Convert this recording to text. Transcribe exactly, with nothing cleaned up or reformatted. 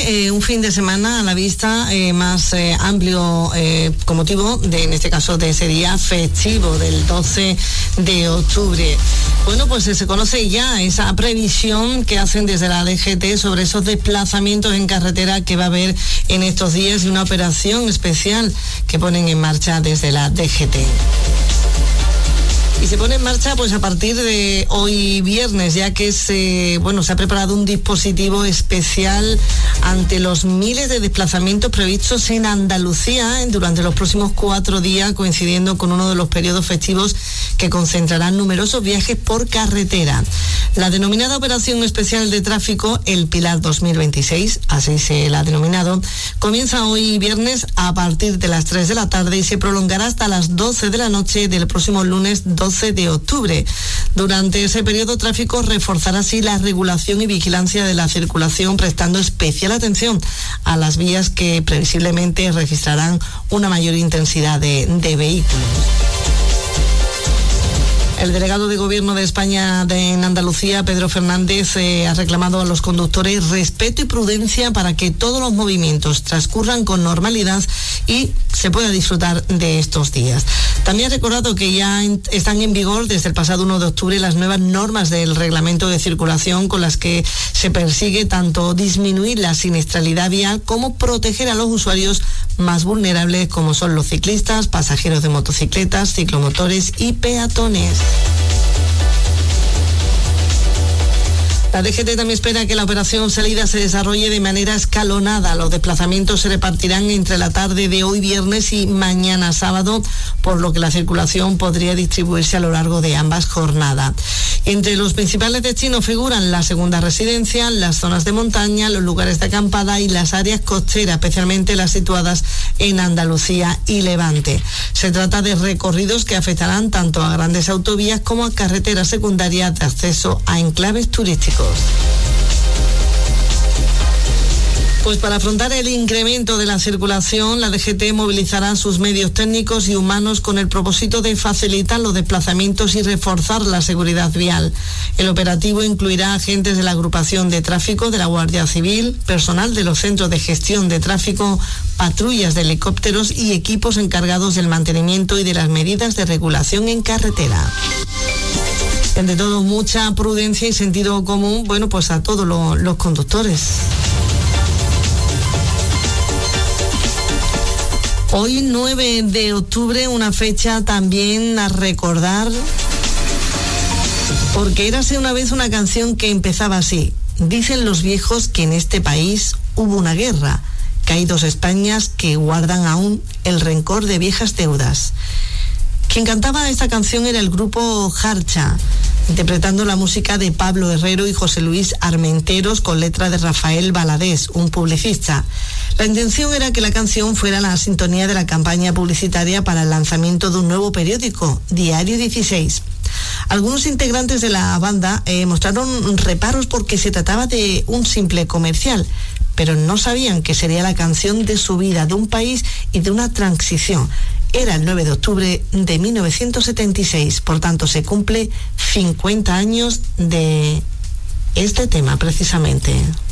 tiene eh, un fin de semana a la vista eh, más eh, amplio eh, con motivo de, en este caso, de ese día festivo del doce de octubre. Bueno, pues eh, se conoce ya esa previsión que hacen desde la D G T sobre esos desplazamientos en carretera que va a haber en estos días y una operación especial que ponen en marcha desde la D G T. Y se pone en marcha pues a partir de hoy viernes, ya que se, bueno, se ha preparado un dispositivo especial ante los miles de desplazamientos previstos en Andalucía eh, durante los próximos cuatro días, coincidiendo con uno de los periodos festivos que concentrarán numerosos viajes por carretera. La denominada Operación Especial de Tráfico, el Pilar dos mil veintiséis, así se la ha denominado, comienza hoy viernes a partir de las tres de la tarde y se prolongará hasta las doce de la noche del próximo lunes doce de octubre. Durante ese periodo, tráfico reforzará así la regulación y vigilancia de la circulación, prestando especial atención a las vías que previsiblemente registrarán una mayor intensidad de, de vehículos. El delegado de Gobierno de España de, en Andalucía, Pedro Fernández, eh, ha reclamado a los conductores respeto y prudencia para que todos los movimientos transcurran con normalidad y se pueda disfrutar de estos días. También ha recordado que ya en, están en vigor desde el pasado uno de octubre las nuevas normas del reglamento de circulación con las que se persigue tanto disminuir la siniestralidad vial como proteger a los usuarios más vulnerables como son los ciclistas, pasajeros de motocicletas, ciclomotores y peatones. La D G T también espera que la operación salida se desarrolle de manera escalonada. Los desplazamientos se repartirán entre la tarde de hoy viernes y mañana sábado, por lo que la circulación podría distribuirse a lo largo de ambas jornadas. Entre los principales destinos figuran la segunda residencia, las zonas de montaña, los lugares de acampada y las áreas costeras, especialmente las situadas en Andalucía y Levante. Se trata de recorridos que afectarán tanto a grandes autovías como a carreteras secundarias de acceso a enclaves turísticos. Pues para afrontar el incremento de la circulación, la D G T movilizará sus medios técnicos y humanos con el propósito de facilitar los desplazamientos y reforzar la seguridad vial. El operativo incluirá agentes de la agrupación de tráfico de la Guardia Civil, personal de los centros de gestión de tráfico, patrullas de helicópteros y equipos encargados del mantenimiento y de las medidas de regulación en carretera. Entre todo, mucha prudencia y sentido común, bueno, pues a todos lo, los conductores. Hoy, nueve de octubre, una fecha también a recordar, porque érase una vez una canción que empezaba así: dicen los viejos que en este país hubo una guerra, que hay dos Españas que guardan aún el rencor de viejas deudas. Quien cantaba esta canción era el grupo Jarcha, interpretando la música de Pablo Herrero y José Luis Armenteros con letra de Rafael Valadés, un publicista. La intención era que la canción fuera la sintonía de la campaña publicitaria para el lanzamiento de un nuevo periódico, Diario dieciséis. Algunos integrantes de la banda eh, mostraron reparos porque se trataba de un simple comercial, pero no sabían que sería la canción de su vida, de un país y de una transición. Era el nueve de octubre de mil novecientos setenta y seis, por tanto se cumple cincuenta años de este tema precisamente.